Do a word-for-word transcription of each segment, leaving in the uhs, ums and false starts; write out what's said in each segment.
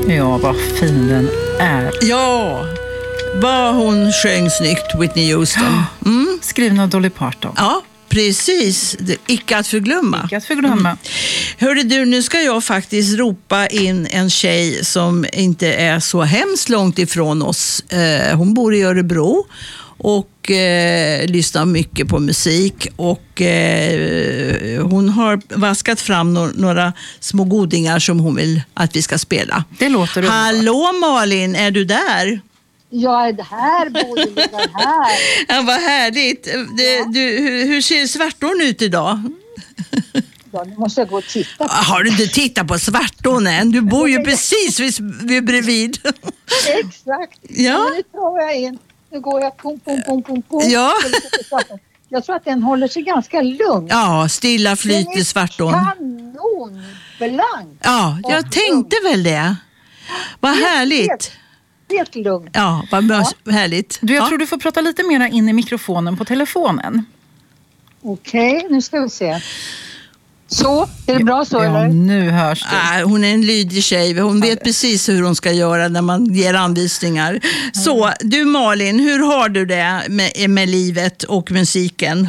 Ja, vad fin den är. Ja, vad hon sjöng snyggt, Whitney Houston. Mm. Skriven av Dolly Parton. Ja, precis. Det, icke att förglömma. Icke att förglömma. Mm. Hörde du, nu ska jag faktiskt ropa in en tjej som inte är så hemskt långt ifrån oss. Eh, hon bor i Örebro och eh, lyssnar mycket på musik. Och eh, hon har vaskat fram no- några små godingar som hon vill att vi ska spela. Det låter underbart. Hallå Malin, är du där? Jag är här, Bodil, jag är här. Ja, vad härligt. Det, Ja. du, hur, hur ser Svartån ut idag? Ja, nu måste jag gå och titta. Har du inte tittat på Svartån än? Du bor ju precis vid, vid bredvid. Exakt. Ja. Nu tar jag in. Nu går jag pum, pum, pum, pum, pum. Ja. Jag tror att den håller sig ganska lugn. Ja, stilla flyt i Svartån. Kanonblank. Ja, jag tänkte väl det. Vad härligt. Helt, helt lugn. Ja, vad mös- härligt. Du, jag ja. tror du får prata lite mer in i mikrofonen på telefonen. Okej, okay, nu ska vi se. Så, är det bra så Ja, eller? nu hörs du. Ah, hon är en lydig tjej. Hon vet precis hur hon ska göra när man ger anvisningar. Så, du Malin, hur har du det med, med livet och musiken?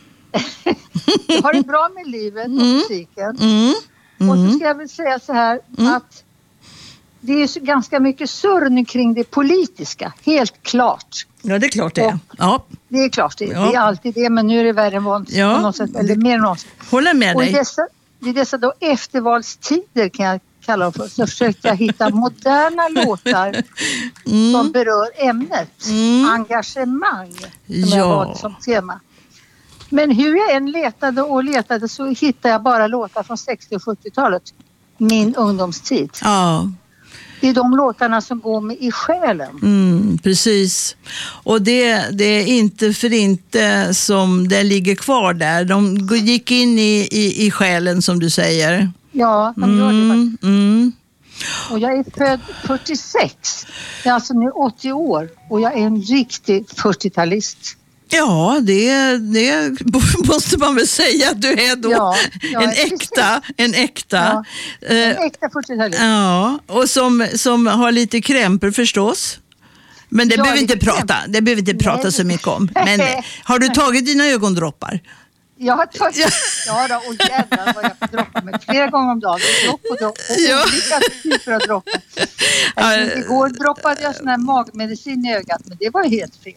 Jag har det bra med livet och Mm. musiken. Mm. Mm. Och så ska jag väl säga så här Mm. att det är så ganska mycket surr nu kring det politiska, helt klart. Ja, det är klart det är. Ja, Det är klart, det, Ja. det är alltid det, men nu är det värre än vanligt Ja. på något sätt, eller mer än någonsin. håller med Och i dig. dessa, i dessa då eftervalstider kan jag kalla dem för, så försökte jag hitta moderna låtar Mm. som berör ämnet, Mm. engagemang, som Ja. jag valde som tema. Men hur jag än letade och letade så hittade jag bara låtar från sextio- och sjuttiotalet, min ungdomstid. Ja. Det är de låtarna som går med i själen. Mm, precis. Och det, det är inte för inte som det ligger kvar där. De gick in i, i, i själen som du säger. Ja, de gör det faktiskt. Mm, mm. Och jag är född fyrtiosex. Jag är alltså nu åttio år. Och jag är en riktig fyrtiotalist. Ja, det, det måste man väl säga att du är då. Ja, ja, en precis. äkta. En äkta. Ja, Eh, en äkta fyrtiotalist. ja, och som, som har lite krämpor förstås. Men det Ja, behöver vi inte lite prata, krämpor. det behöver vi inte prata Nej. så mycket om. Men har du tagit dina ögondroppar? Jag har tagit... Ja då, och jävlar vad jag får droppa mig flera gånger om dagen. Dropp och dropp. Och Ja. olika typer av droppar. Alltså, igår droppade jag sån här magmedicin i ögat, men det var helt fel.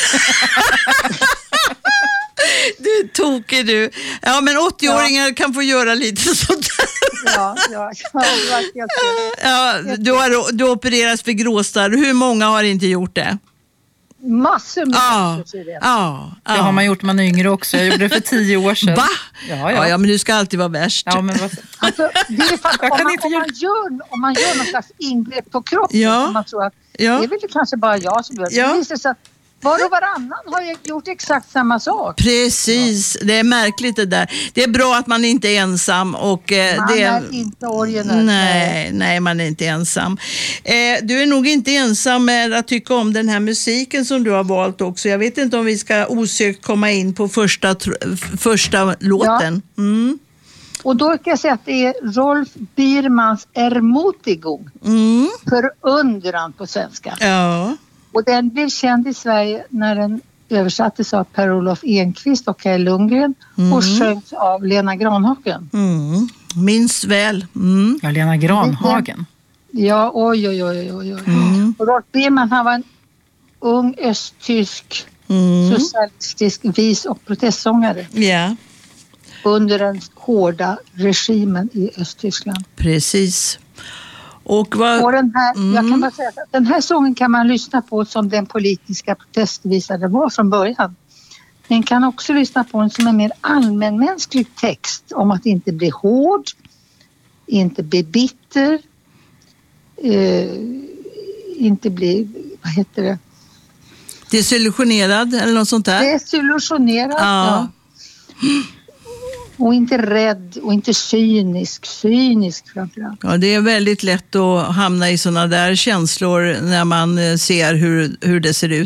Du tokig du. Ja, men åttio-åringar kan få göra lite sånt där. Ja, ja, ja, det var helt fel. Ja, du har du opererats för gråstarr. Hur många har inte gjort det? Massor med Ja, människor tydligen. ja, Det har man gjort när man är yngre också. Jag gjorde det för tio år sedan. Va? Ja, Ja, ja. ja, men du ska alltid vara värst. Ja, men vad... Alltså, det är faktiskt, Jag om, kan man, inte om, man gör, om man gör någon slags ingrepp på kroppen, Ja. så man tror att Ja. det är väl kanske bara jag som gör det. Ja. Det visar sig att var och varannan har jag gjort exakt samma sak. Precis, det är märkligt det där. Det är bra att man inte är ensam. Och, eh, Man det är inte originell. Nej, nej, man är inte ensam. Eh, du är nog inte ensam med att tycka om den här musiken som du har valt också. Jag vet inte om vi ska osökt komma in på första, tr- f- första låten. Mm. Och då kan jag säga att det är Rolf Biermans Ermutigung, Mm. förundran på svenska. Ja. Och den blev känd i Sverige när den översattes av Per-Olof Enquist och Kaj Lundgren Mm. och sjöngs av Lena Granhagen. Mm. Minns väl. Mm. Ja, Lena Granhagen. Ja, oj, oj, oj, oj, oj. Mm. Och Rolf Bierman, han var en ung östtysk Mm. socialistisk vis- och protestsångare Ja, under den hårda regimen i Östtyskland. precis. Och vad... Och den här, Mm. jag kan bara säga att den här sången kan man lyssna på som den politiska protestvisare var från början. Man kan också lyssna på den som en mer allmänmänsklig text om att inte bli hård, inte bli bitter, eh, inte bli, vad heter det? Desillusionerad eller något sånt där? Desillusionerad. Ja. Ja. Och inte rädd och inte cynisk. Cynisk framförallt. Ja, det är väldigt lätt att hamna i såna där känslor när man eh, ser hur, hur det ser ut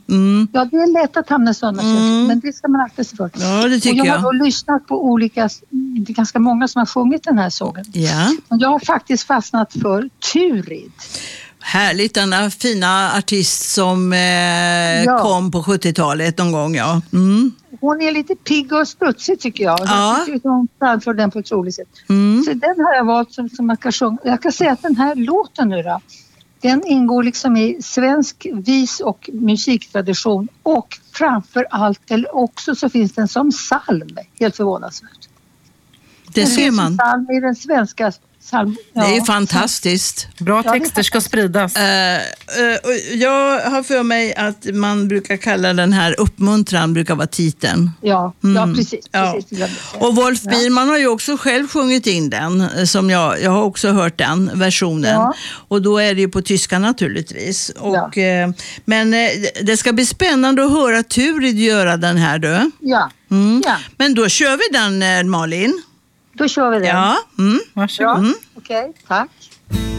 Mm. Ja, det är lätt att hamna i sådana Mm. känslor, men det ska man akta sig för. Ja, det tycker och jag jag. har då lyssnat på olika, det är ganska många som har sjungit den här sången. Ja. Men jag har faktiskt fastnat för Turid. Härligt, denna fina artist som eh, Ja. kom på sjuttiotalet någon gång. Ja. Mm. Hon är lite pigg och studsig tycker jag. Ja. Jag tycker att hon framför den på ett roligt sätt. Mm. Så den har jag valt som, som man kan sjunga. Jag kan säga att den här låten nu då, den ingår liksom i svensk vis- och musiktradition och framför allt, eller också så finns den som psalm, helt förvånansvärt. Det Den ser finns man. som psalm i den svenska psalm. Det är ja, fantastiskt. Bra Ja, det är texter ska spridas. Eh, eh, och jag har för mig att man brukar kalla den här uppmuntran, brukar vara titeln. Ja, Mm. ja precis. Ja. precis det glömde jag säga. Och Wolf Ja. Biermann har ju också själv sjungit in den, eh, som jag, jag har också hört den versionen. Ja. Och då är det ju på tyska naturligtvis. Och, Ja. eh, men eh, det ska bli spännande att höra Turid göra den här du. Ja. Mm. Ja, Men då kör vi den, eh, Malin. då kör vi den. Ja. Mm. Varsågod. Ja. Okej, tack.